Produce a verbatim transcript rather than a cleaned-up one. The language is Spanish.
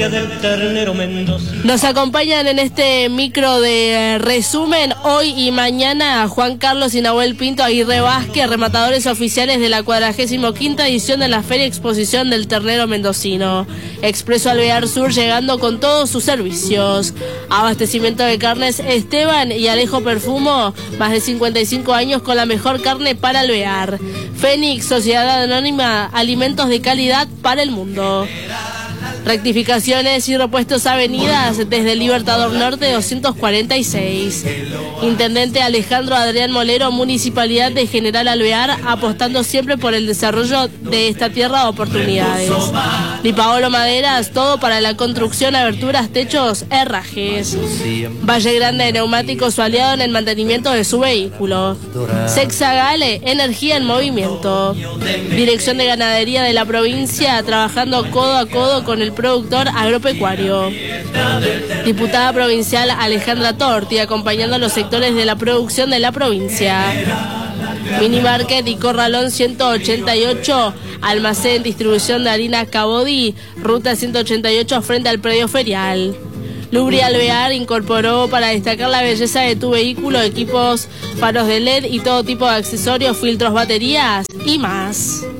del ternero mendocino. Nos acompañan en este micro de resumen hoy y mañana Juan Carlos y Nahuel Pinto Aguirre Vázquez, rematadores oficiales de la cuadragésima quinta edición de la Feria Exposición del Ternero Mendocino. Expreso Alvear Sur llegando con todos sus servicios. Abastecimiento de carnes Esteban y Alejo Perfumo, más de cincuenta y cinco años con la mejor carne para Alvear. Fénix, Sociedad Anónima, alimentos de calidad para el mundo. Rectificaciones y repuestos avenidas desde el Libertador Norte doscientos cuarenta y seis. Intendente Alejandro Adrián Molero, Municipalidad de General Alvear, apostando siempre por el desarrollo de esta tierra de oportunidades. Di Paolo Maderas, todo para la construcción, aberturas, techos, herrajes. Valle Grande de Neumáticos, su aliado en el mantenimiento de su vehículo. Sexagale, energía en movimiento. Dirección de Ganadería de la provincia, trabajando codo a codo con el productor agropecuario. Diputada provincial Alejandra Torti, acompañando a los sectores de la producción de la provincia. Minimarket y Corralón ciento ochenta y ocho, almacén, distribución de harina Cabodí, ruta ciento ochenta y ocho frente al predio ferial. Lubri Alvear incorporó para destacar la belleza de tu vehículo equipos, faros de L E D y todo tipo de accesorios, filtros, baterías y más.